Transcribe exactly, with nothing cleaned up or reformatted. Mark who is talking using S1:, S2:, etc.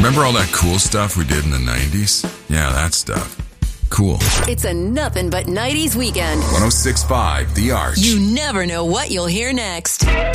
S1: Remember all that cool stuff we did in the nineties? Yeah, that stuff. Cool.
S2: It's a nothing but nineties weekend.
S1: one oh six point five The Arch.
S2: You never know what you'll hear next.